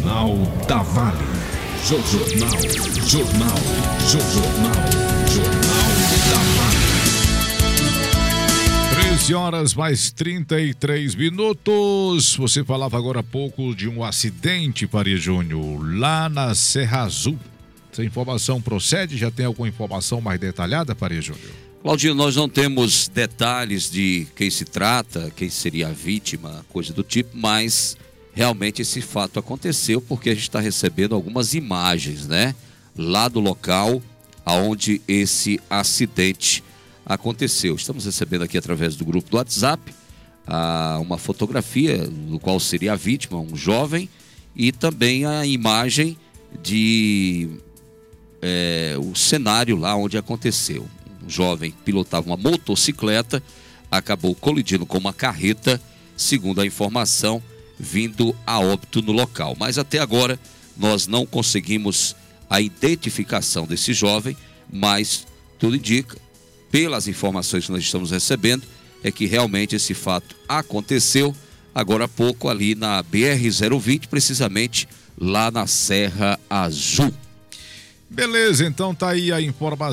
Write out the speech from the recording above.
Jornal da Vale. Jornal da Vale. 13 horas mais 33 minutos. Você falava agora há pouco de um acidente, Faria Júnior, lá na Serra Azul. Essa informação procede? Já tem alguma informação mais detalhada, Faria Júnior? Claudinho, nós não temos detalhes de quem se trata, quem seria a vítima, coisa do tipo, mas realmente esse fato aconteceu porque a gente está recebendo algumas imagens, né? Lá do local onde esse acidente aconteceu. Estamos recebendo aqui através do grupo do WhatsApp uma fotografia do qual seria a vítima, um jovem, e também a imagem de o cenário lá onde aconteceu. Um jovem pilotava uma motocicleta, acabou colidindo com uma carreta, segundo a informação, vindo a óbito no local. Mas até agora nós não conseguimos a identificação desse jovem, mas tudo indica, pelas informações que nós estamos recebendo, é que realmente esse fato aconteceu agora há pouco ali na BR-020, precisamente lá na Serra Azul. Beleza, então tá aí a informação.